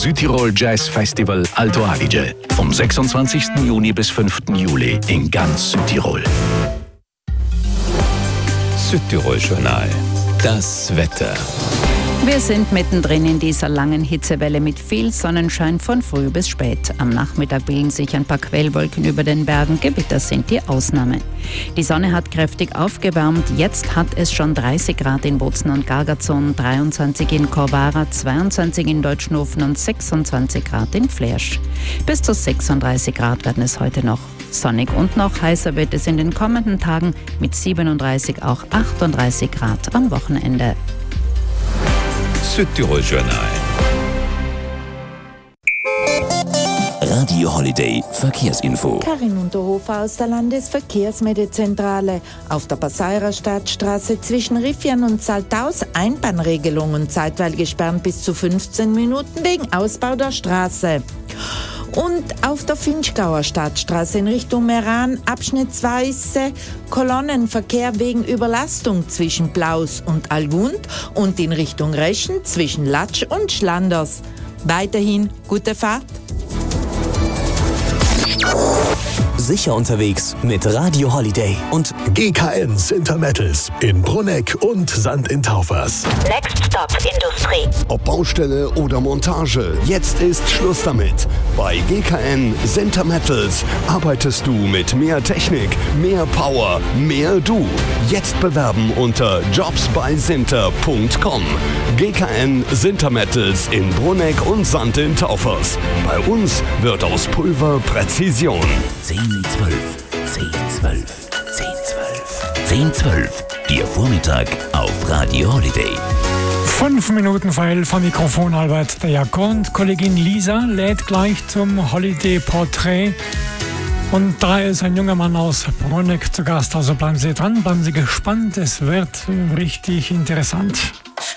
Südtirol Jazz Festival Alto Adige. Vom 26. Juni bis 5. Juli in ganz Südtirol. Südtirol-Journal. Das Wetter. Wir sind mittendrin in dieser langen Hitzewelle mit viel Sonnenschein von früh bis spät. Am Nachmittag bilden sich ein paar Quellwolken über den Bergen. Gewitter sind die Ausnahme. Die Sonne hat kräftig aufgewärmt. Jetzt hat es schon 30 Grad in Bozen und Gargazon, 23 in Korvara, 22 in Deutschnofen und 26 Grad in Flersch. Bis zu 36 Grad werden es heute noch. Sonnig und noch heißer wird es in den kommenden Tagen mit 37, auch 38 Grad am Wochenende. Südtirol-Journal. Radio Holiday Verkehrsinfo. Karin Unterhofer aus der Landesverkehrsmedezentrale. Auf der Passauerer Stadtstraße zwischen Riffian und Saltaus Einbahnregelung und zeitweilige Sperren bis zu 15 Minuten wegen Ausbau der Straße. Und auf der Finchgauer Stadtstraße in Richtung Meran abschnittsweise Kolonnenverkehr wegen Überlastung zwischen Plaus und Algund und in Richtung Reschen zwischen Latsch und Schlanders. Weiterhin gute Fahrt. Sicher unterwegs mit Radio Holiday und GKN Sintermettels in Brunegg und St. in Taufers. Next Stop Industrie. Ob Baustelle oder Montage, jetzt ist Schluss damit. Bei GKN Sintermettels arbeitest du mit mehr Technik, mehr Power, mehr du. Jetzt bewerben unter jobsbysinter.com. GKN Sintermettels in Brunegg und St. in Taufers. Bei uns wird aus Pulver Präzision. 10:12, 10:12, 10:12, 10:12. Ihr Vormittag auf Radio Holiday. 5 Minuten Pfeil vom Mikrofon Albert der Jakob und Kollegin Lisa lädt gleich zum Holiday-Porträt. Und da ist ein junger Mann aus Brunegg zu Gast, also bleiben Sie dran, bleiben Sie gespannt, es wird richtig interessant.